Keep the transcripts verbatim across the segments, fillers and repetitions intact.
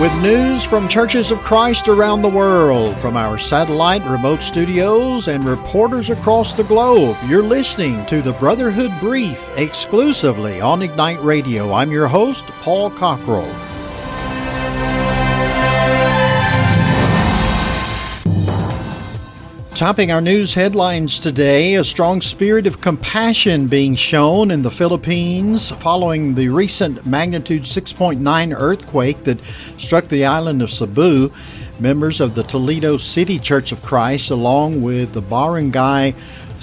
with news from churches of Christ around the world, from our satellite remote studios and reporters across the globe. You're listening to the Brotherhood Brief exclusively on Ignite Radio. I'm your host, Paul Cockrell. Topping our news headlines today, a strong spirit of compassion being shown in the Philippines following the recent magnitude six point nine earthquake that struck the island of Cebu. Members of the Toledo City Church of Christ, along with the Barangay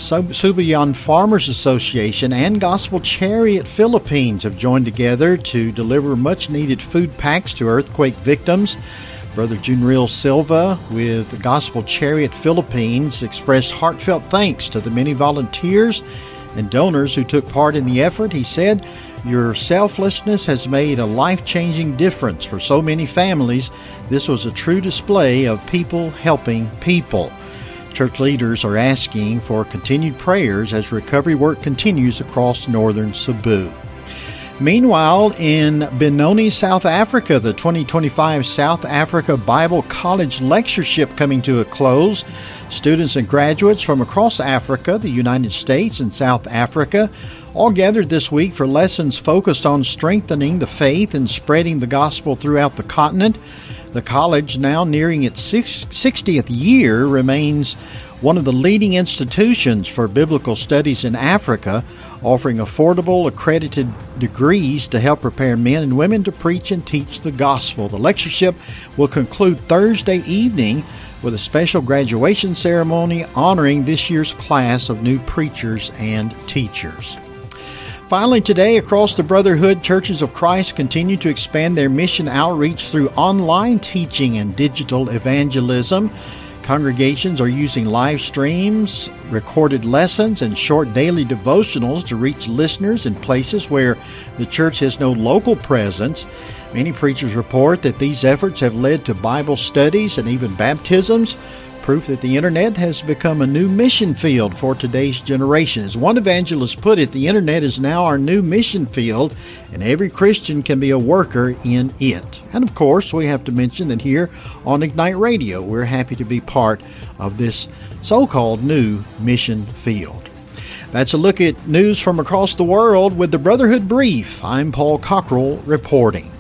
Subayan Farmers Association and Gospel Chariot Philippines, have joined together to deliver much-needed food packs to earthquake victims. Brother Junril Silva with Gospel Chariot Philippines expressed heartfelt thanks to the many volunteers and donors who took part in the effort. He said, "Your selflessness has made a life-changing difference for so many families. This was a true display of people helping people." Church leaders are asking for continued prayers as recovery work continues across northern Cebu. Meanwhile, in Benoni, South Africa, the twenty twenty-five South Africa Bible College Lectureship coming to a close. Students and graduates from across Africa, the United States, and South Africa all gathered this week for lessons focused on strengthening the faith and spreading the gospel throughout the continent. The college, now nearing its sixtieth year, remains one of the leading institutions for biblical studies in Africa, offering affordable, accredited degrees to help prepare men and women to preach and teach the gospel. The lectureship will conclude Thursday evening with a special graduation ceremony honoring this year's class of new preachers and teachers. Finally, today, across the Brotherhood, Churches of Christ continue to expand their mission outreach through online teaching and digital evangelism. Congregations are using live streams, recorded lessons, and short daily devotionals to reach listeners in places where the church has no local presence. Many preachers report that these efforts have led to Bible studies and even baptisms, proof that the internet has become a new mission field for today's generation. As one evangelist put it, the internet is now our new mission field, and every Christian can be a worker in it. And of course, we have to mention that here on Ignite Radio, we're happy to be part of this so-called new mission field. That's a look at news from across the world with the Brotherhood Brief. I'm Paul Cockrell reporting.